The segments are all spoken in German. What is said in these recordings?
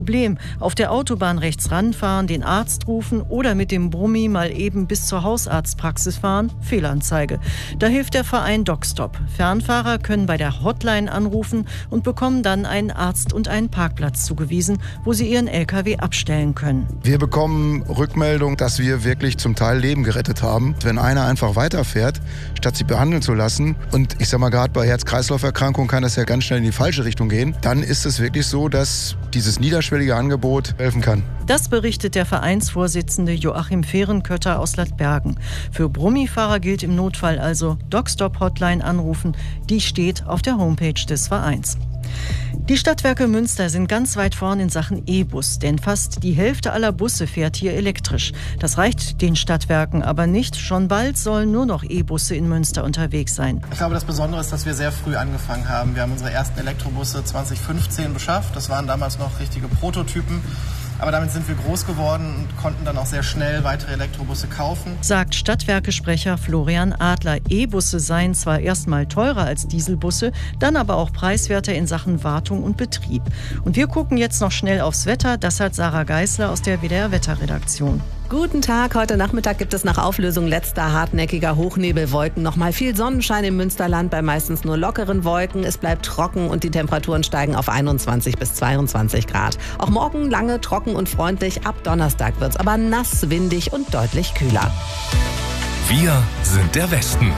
Problem. Auf der Autobahn rechts ranfahren, den Arzt rufen oder mit dem Brummi mal eben bis zur Hausarztpraxis fahren, Fehlanzeige. Da hilft der Verein DocStop. Fernfahrer können bei der Hotline anrufen und bekommen dann einen Arzt und einen Parkplatz zugewiesen, wo sie ihren LKW abstellen können. Wir bekommen Rückmeldung, dass wir wirklich zum Teil Leben gerettet haben. Wenn einer einfach weiterfährt, statt sich behandeln zu lassen, und ich sag mal, gerade bei Herz-Kreislauf-Erkrankungen kann das ja ganz schnell in die falsche Richtung gehen, dann ist es wirklich so, dass dieses niederschwellige Angebot helfen kann. Das berichtet der Vereinsvorsitzende Joachim Fehrenkötter aus Ladbergen. Für Brummifahrer gilt im Notfall also DocStop-Hotline anrufen. Die steht auf der Homepage des Vereins. Die Stadtwerke Münster sind ganz weit vorn in Sachen E-Bus, denn fast die Hälfte aller Busse fährt hier elektrisch. Das reicht den Stadtwerken aber nicht. Schon bald sollen nur noch E-Busse in Münster unterwegs sein. Ich glaube, das Besondere ist, dass wir sehr früh angefangen haben. Wir haben unsere ersten Elektrobusse 2015 beschafft. Das waren damals noch richtige Prototypen. Aber damit sind wir groß geworden und konnten dann auch sehr schnell weitere Elektrobusse kaufen. Sagt Stadtwerke-Sprecher Florian Adler. E-Busse seien zwar erstmal teurer als Dieselbusse, dann aber auch preiswerter in Sachen Wartung und Betrieb. Und wir gucken jetzt noch schnell aufs Wetter. Das hat Sarah Geisler aus der WDR-Wetterredaktion. Guten Tag, heute Nachmittag gibt es nach Auflösung letzter hartnäckiger Hochnebelwolken nochmal viel Sonnenschein im Münsterland bei meistens nur lockeren Wolken. Es bleibt trocken und die Temperaturen steigen auf 21 bis 22 Grad. Auch morgen lange trocken und freundlich. Ab Donnerstag wird es aber nass, windig und deutlich kühler. Wir sind der Westen.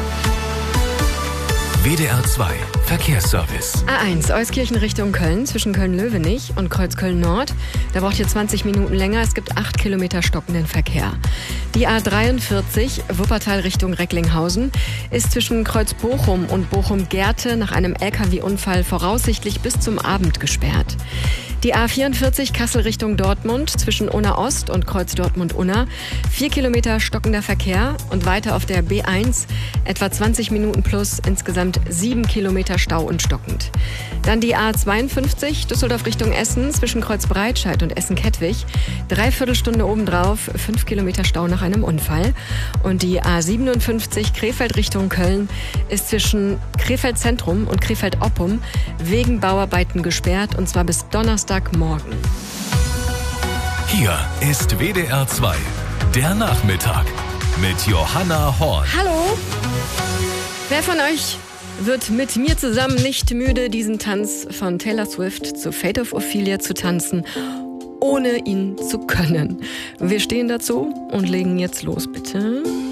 WDR 2 Verkehrsservice. A1 Euskirchen Richtung Köln zwischen Köln-Löwenich und Kreuzköln Nord. Da braucht ihr 20 Minuten länger. Es gibt 8 Kilometer stockenden Verkehr. Die A43 Wuppertal Richtung Recklinghausen ist zwischen Kreuz-Bochum und Bochum-Gerte nach einem LKW-Unfall voraussichtlich bis zum Abend gesperrt. Die A44 Kassel Richtung Dortmund zwischen Unna Ost und Kreuz Dortmund-Unna. 4 Kilometer stockender Verkehr und weiter auf der B1 etwa 20 Minuten plus, insgesamt 7 Kilometer Stau und stockend. Dann die A52 Düsseldorf Richtung Essen zwischen Kreuz Breitscheid und Essen-Kettwig. 3/4 Stunde obendrauf, 5 Kilometer Stau nach einem Unfall. Und die A57 Krefeld Richtung Köln ist zwischen Krefeld Zentrum und Krefeld Oppum wegen Bauarbeiten gesperrt, und zwar bis Donnerstagmorgen. Hier ist WDR 2, der Nachmittag mit Johanna Horn. Hallo! Wer von euch wird mit mir zusammen nicht müde, diesen Tanz von Taylor Swift zu Fate of Ophelia zu tanzen, ohne ihn zu können? Wir stehen dazu und legen jetzt los, bitte.